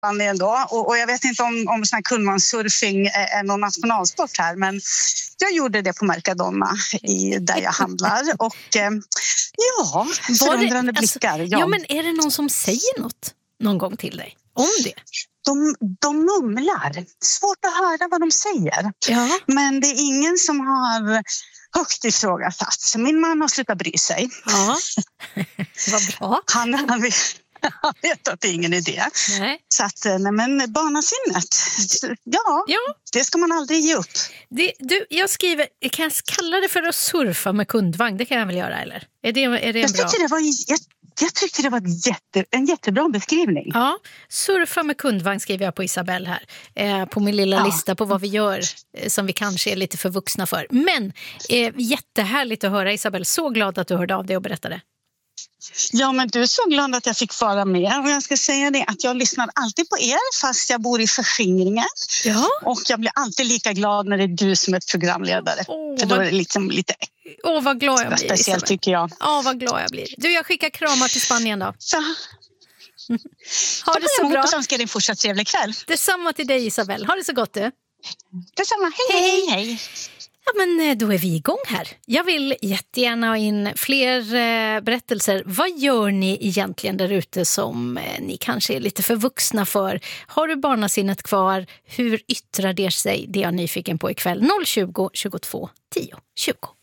ändå. Och jag vet inte om sån här kundvanssurfing är någon nationalsport här, men jag gjorde det på Mercadona där jag handlar. Och ja, förundrande blickar. Ja, men är det någon som säger något någon gång till dig om det? De mumlar. Svårt att höra vad de säger. Ja. Men det är ingen som har högt ifrågasatt. Min man har slutat bry sig. Ja, vad bra. Han vet att det är ingen idé. Nej. Så att, nej men barnasinnet, ja, det ska man aldrig ge upp. Jag skriver, kan jag kalla det för att surfa med kundvagn? Det kan jag väl göra, eller? Är det en bra? Jag tyckte det var en jättebra beskrivning. Ja, surfa med kundvagn skriver jag på Isabelle här. På min lilla lista på vad vi gör som vi kanske är lite för vuxna för. Men jättehärligt att höra, Isabelle. Så glad att du hörde av dig och berättade. Ja, men du är så glad att jag fick vara med. Och jag ska säga det att jag lyssnar alltid på er fast jag bor i förskingringen. Ja. Och jag blir alltid lika glad när det är du som är programledare. För då är det liksom lite vad glad jag blir, speciellt, Isabelle. tycker jag. Vad glad jag blir. Du, jag skickar kramar till Spanien då. Så. Ha det så bra. Jag önskar dig en fortsatt trevlig kväll. Detsamma till dig, Isabelle. Ha det så gott, du. Detsamma. Hej. Ja, men då är vi igång här. Jag vill jättegärna ha in fler berättelser. Vad gör ni egentligen där ute som ni kanske är lite för vuxna för? Har du barnasinnet kvar? Hur yttrar det sig? Det är jag nyfiken på ikväll. 020 22 10 20.